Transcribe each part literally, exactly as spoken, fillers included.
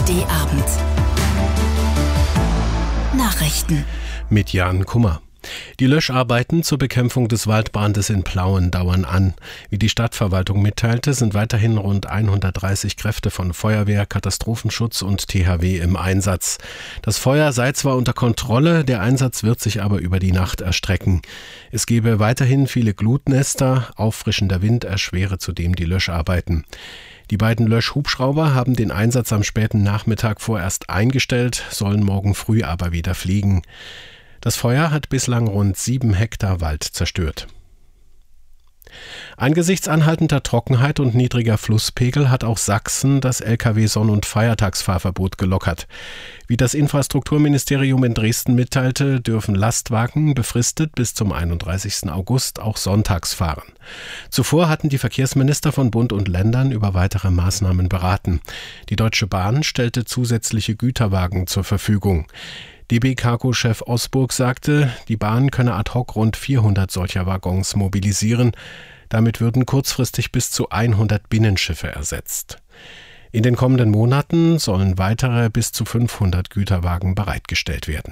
D-Abend. Nachrichten mit Jan Kummer. Die Löscharbeiten zur Bekämpfung des Waldbrandes in Plauen dauern an. Wie die Stadtverwaltung mitteilte, sind weiterhin rund hundertdreißig Kräfte von Feuerwehr, Katastrophenschutz und T H W im Einsatz. Das Feuer sei zwar unter Kontrolle, der Einsatz wird sich aber über die Nacht erstrecken. Es gebe weiterhin viele Glutnester, auffrischender Wind erschwere zudem die Löscharbeiten. Die beiden Löschhubschrauber haben den Einsatz am späten Nachmittag vorerst eingestellt, sollen morgen früh aber wieder fliegen. Das Feuer hat bislang rund sieben Hektar Wald zerstört. Angesichts anhaltender Trockenheit und niedriger Flusspegel hat auch Sachsen das L K W-Sonn- und Feiertagsfahrverbot gelockert. Wie das Infrastrukturministerium in Dresden mitteilte, dürfen Lastwagen befristet bis zum einunddreißigsten August auch sonntags fahren. Zuvor hatten die Verkehrsminister von Bund und Ländern über weitere Maßnahmen beraten. Die Deutsche Bahn stellte zusätzliche Güterwagen zur Verfügung. D B Cargo-Chef Osburg sagte, die Bahn könne ad hoc rund vierhundert solcher Waggons mobilisieren. Damit würden kurzfristig bis zu hundert Binnenschiffe ersetzt. In den kommenden Monaten sollen weitere bis zu fünfhundert Güterwagen bereitgestellt werden.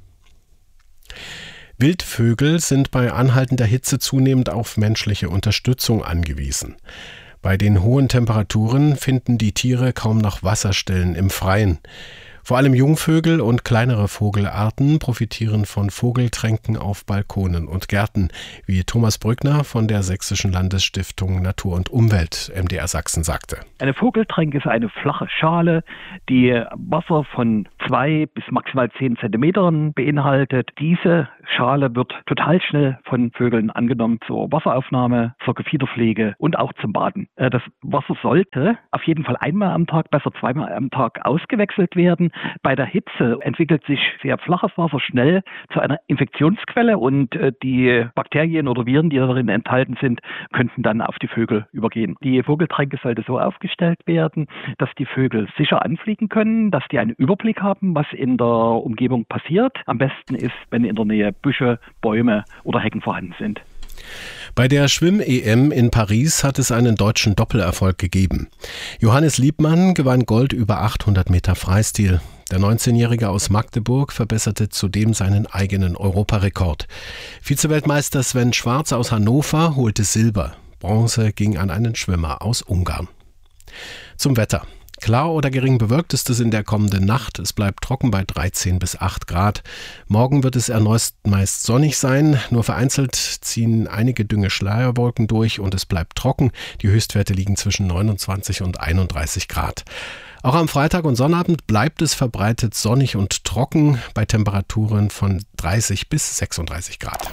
Wildvögel sind bei anhaltender Hitze zunehmend auf menschliche Unterstützung angewiesen. Bei den hohen Temperaturen finden die Tiere kaum noch Wasserstellen im Freien. Vor allem Jungvögel und kleinere Vogelarten profitieren von Vogeltränken auf Balkonen und Gärten, wie Thomas Brückner von der Sächsischen Landesstiftung Natur und Umwelt M D R Sachsen sagte. Eine Vogeltränke ist eine flache Schale, die Wasser von zwei bis maximal zehn Zentimetern beinhaltet. Diese Schale wird total schnell von Vögeln angenommen zur Wasseraufnahme, zur Gefiederpflege und auch zum Baden. Das Wasser sollte auf jeden Fall einmal am Tag, besser zweimal am Tag ausgewechselt werden. Bei der Hitze entwickelt sich sehr flaches Wasser schnell zu einer Infektionsquelle und die Bakterien oder Viren, die darin enthalten sind, könnten dann auf die Vögel übergehen. Die Vogeltränke sollte so aufgestellt werden, dass die Vögel sicher anfliegen können, dass die einen Überblick haben, was in der Umgebung passiert. Am besten ist, wenn in der Nähe Büsche, Bäume oder Hecken vorhanden sind. Bei der Schwimm-E M in Paris hat es einen deutschen Doppelerfolg gegeben. Johannes Liebmann gewann Gold über achthundert Meter Freistil. Der neunzehnjährige aus Magdeburg verbesserte zudem seinen eigenen Europarekord. Vizeweltmeister Sven Schwarz aus Hannover holte Silber. Bronze ging an einen Schwimmer aus Ungarn. Zum Wetter. Klar oder gering bewölkt ist es in der kommenden Nacht. Es bleibt trocken bei dreizehn bis acht Grad. Morgen wird es erneut meist sonnig sein. Nur vereinzelt ziehen einige dünne Schleierwolken durch und es bleibt trocken. Die Höchstwerte liegen zwischen neunundzwanzig und einunddreißig Grad. Auch am Freitag und Sonnabend bleibt es verbreitet sonnig und trocken bei Temperaturen von dreißig bis sechsunddreißig Grad.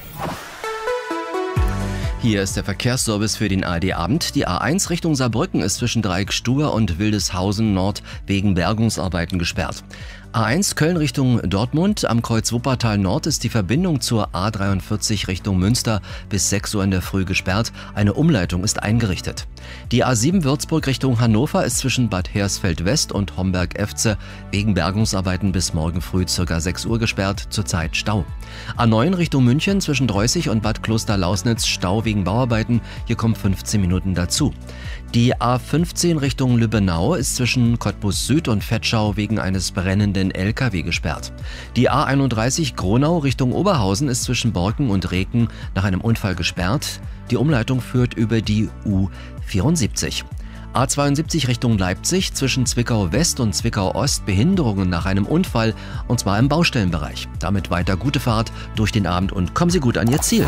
Hier ist der Verkehrsservice für den A R D-Abend. Die A eins Richtung Saarbrücken ist zwischen Dreieckstubbe und Wildeshausen Nord wegen Bergungsarbeiten gesperrt. A eins Köln Richtung Dortmund. Am Kreuz Wuppertal Nord ist die Verbindung zur A dreiundvierzig Richtung Münster bis sechs Uhr in der Früh gesperrt. Eine Umleitung ist eingerichtet. Die A sieben Würzburg Richtung Hannover ist zwischen Bad Hersfeld West und Homberg-Efze wegen Bergungsarbeiten bis morgen früh ca. sechs Uhr gesperrt, zurzeit Stau. A neun Richtung München zwischen Dreußig und Bad Kloster-Lausnitz Stau wegen Bauarbeiten, hier kommen fünfzehn Minuten dazu. Die A fünfzehn Richtung Lübbenau ist zwischen Cottbus Süd und Vetschau wegen eines brennenden L K W gesperrt. Die A einunddreißig Gronau Richtung Oberhausen ist zwischen Borken und Reken nach einem Unfall gesperrt. Die Umleitung führt über die U vierundsiebzig. A zweiundsiebzig Richtung Leipzig zwischen Zwickau West und Zwickau Ost Behinderungen nach einem Unfall, und zwar im Baustellenbereich. Damit weiter gute Fahrt durch den Abend und kommen Sie gut an Ihr Ziel.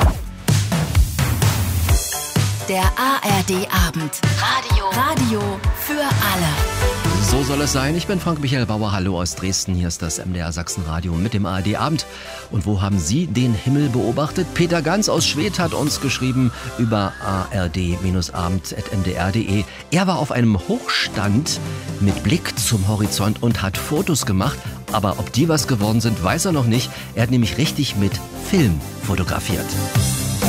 Der A R D-Abend. Radio. Radio für alle. So soll es sein. Ich bin Frank-Michael Bauer. Hallo aus Dresden. Hier ist das M D R Sachsen-Radio mit dem A R D-Abend. Und wo haben Sie den Himmel beobachtet? Peter Ganz aus Schwedt hat uns geschrieben über a r d abend punkt m d r punkt d e. Er war auf einem Hochstand mit Blick zum Horizont und hat Fotos gemacht. Aber ob die was geworden sind, weiß er noch nicht. Er hat nämlich richtig mit Film fotografiert.